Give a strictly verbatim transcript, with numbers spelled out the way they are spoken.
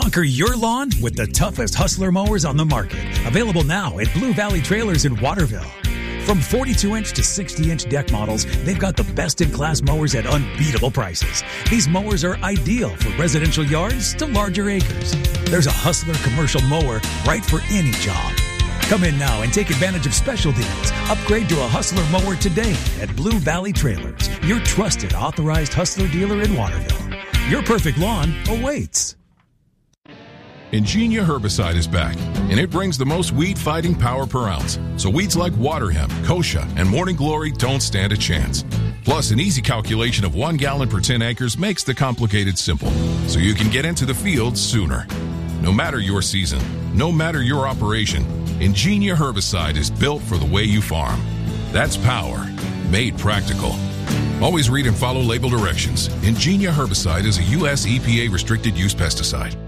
Conquer your lawn with the toughest Hustler mowers on the market. Available now at Blue Valley Trailers in Waterville. From forty-two inch to sixty inch deck models, they've got the best-in-class mowers at unbeatable prices. These mowers are ideal for residential yards to larger acres. There's a Hustler commercial mower right for any job. Come in now and take advantage of special deals. Upgrade to a Hustler mower today at Blue Valley Trailers, your trusted authorized Hustler dealer in Waterville. Your perfect lawn awaits. Ingenia herbicide is back, and it brings the most weed-fighting power per ounce. So weeds like water hemp, kochia, and morning glory don't stand a chance. Plus, an easy calculation of one gallon per ten acres makes the complicated simple, so you can get into the field sooner. No matter your season, no matter your operation, Ingenia herbicide is built for the way you farm. That's power, made practical. Always read and follow label directions. Ingenia herbicide is a U S E P A restricted use pesticide.